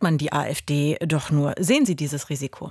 man die AfD doch nur. Sehen Sie dieses Risiko?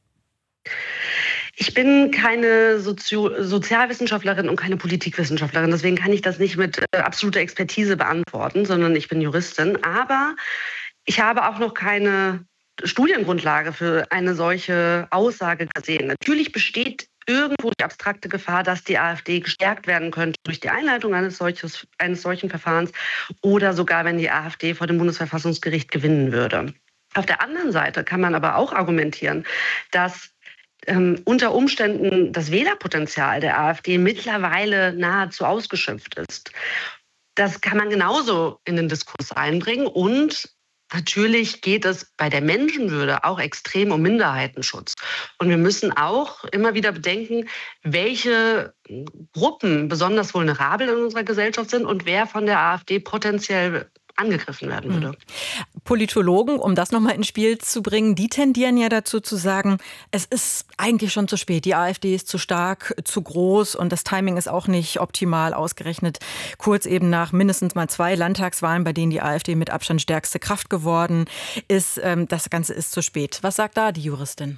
Ich bin keine Sozialwissenschaftlerin und keine Politikwissenschaftlerin. Deswegen kann ich das nicht mit absoluter Expertise beantworten, sondern ich bin Juristin. Aber ich habe auch noch keine Studiengrundlage für eine solche Aussage gesehen. Natürlich besteht irgendwo die abstrakte Gefahr, dass die AfD gestärkt werden könnte durch die Einleitung eines solchen Verfahrens oder sogar, wenn die AfD vor dem Bundesverfassungsgericht gewinnen würde. Auf der anderen Seite kann man aber auch argumentieren, dass unter Umständen das Wählerpotenzial der AfD mittlerweile nahezu ausgeschöpft ist. Das kann man genauso in den Diskurs einbringen. Und natürlich geht es bei der Menschenwürde auch extrem um Minderheitenschutz. Und wir müssen auch immer wieder bedenken, welche Gruppen besonders vulnerabel in unserer Gesellschaft sind und wer von der AfD potenziell angegriffen werden würde. Politologen, um das nochmal ins Spiel zu bringen, die tendieren ja dazu zu sagen, es ist eigentlich schon zu spät. Die AfD ist zu stark, zu groß und das Timing ist auch nicht optimal ausgerechnet. Kurz eben nach mindestens mal 2 Landtagswahlen, bei denen die AfD mit Abstand stärkste Kraft geworden ist. Das Ganze ist zu spät. Was sagt da die Juristin?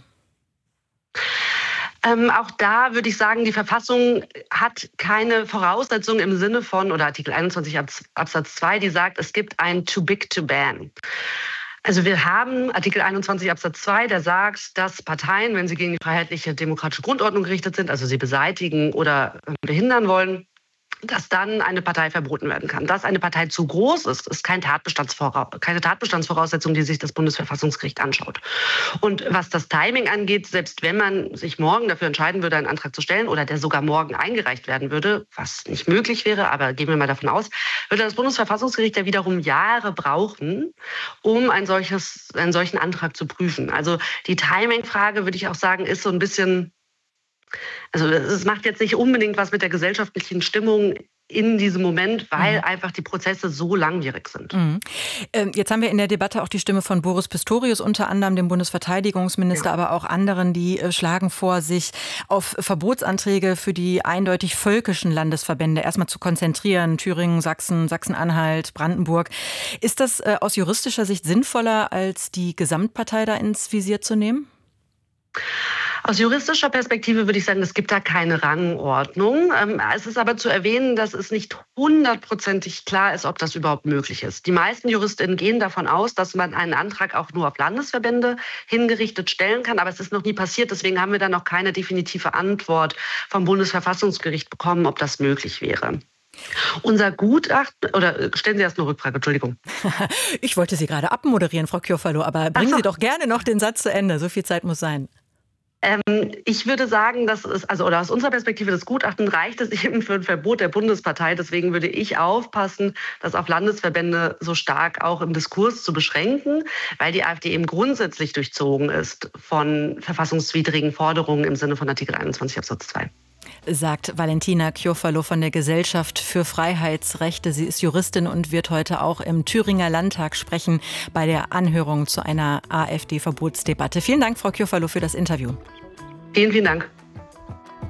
Auch da würde ich sagen, die Verfassung hat keine Voraussetzung im Sinne von, oder Artikel 21 Absatz 2, die sagt, es gibt ein Too Big to Ban. Also wir haben Artikel 21 Absatz 2, der sagt, dass Parteien, wenn sie gegen die freiheitliche demokratische Grundordnung gerichtet sind, also sie beseitigen oder behindern wollen, dass dann eine Partei verboten werden kann. Dass eine Partei zu groß ist keine Tatbestandsvoraussetzung, die sich das Bundesverfassungsgericht anschaut. Und was das Timing angeht, selbst wenn man sich morgen dafür entscheiden würde, einen Antrag zu stellen oder der sogar morgen eingereicht werden würde, was nicht möglich wäre, aber gehen wir mal davon aus, würde das Bundesverfassungsgericht ja wiederum Jahre brauchen, um einen solchen Antrag zu prüfen. Also die Timing-Frage, würde ich auch sagen, ist so ein bisschen... Also es macht jetzt nicht unbedingt was mit der gesellschaftlichen Stimmung in diesem Moment, weil einfach die Prozesse so langwierig sind. Jetzt haben wir in der Debatte auch die Stimme von Boris Pistorius, unter anderem dem Bundesverteidigungsminister, aber auch anderen, die schlagen vor, sich auf Verbotsanträge für die eindeutig völkischen Landesverbände erstmal zu konzentrieren. Thüringen, Sachsen, Sachsen-Anhalt, Brandenburg. Ist das aus juristischer Sicht sinnvoller, als die Gesamtpartei da ins Visier zu nehmen? Aus juristischer Perspektive würde ich sagen, es gibt da keine Rangordnung. Es ist aber zu erwähnen, dass es nicht 100%ig klar ist, ob das überhaupt möglich ist. Die meisten JuristInnen gehen davon aus, dass man einen Antrag auch nur auf Landesverbände hingerichtet stellen kann. Aber es ist noch nie passiert. Deswegen haben wir da noch keine definitive Antwort vom Bundesverfassungsgericht bekommen, ob das möglich wäre. Unser Gutachten, oder stellen Sie erst eine Rückfrage, Entschuldigung. Ich wollte Sie gerade abmoderieren, Frau Kjofalo, aber bringen Sie doch gerne noch den Satz zu Ende. So viel Zeit muss sein. Ich würde sagen, dass es, also oder aus unserer Perspektive des Gutachtens reicht es eben für ein Verbot der Bundespartei. Deswegen würde ich aufpassen, das auf Landesverbände so stark auch im Diskurs zu beschränken, weil die AfD eben grundsätzlich durchzogen ist von verfassungswidrigen Forderungen im Sinne von Artikel 21 Absatz 2. Sagt Valentina Kjofalo von der Gesellschaft für Freiheitsrechte. Sie ist Juristin und wird heute auch im Thüringer Landtag sprechen bei der Anhörung zu einer AfD-Verbotsdebatte. Vielen Dank, Frau Kjofalo, für das Interview. Vielen, vielen Dank.